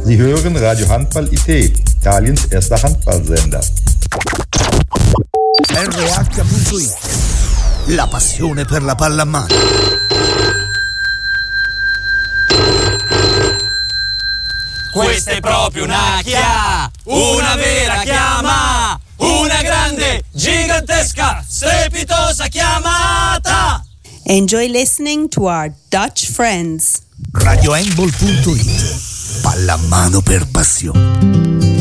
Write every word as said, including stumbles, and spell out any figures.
Sie hören Radio Handball I T, Italiens erster Handballsender. R H punto I T, la passione per la pallamano. Questa è proprio una chia, una vera chiama, una grande, gigantesca, strepitosa chiamata. Enjoy listening to our Dutch friends. Radio Handball punto I T, pallamano per passione.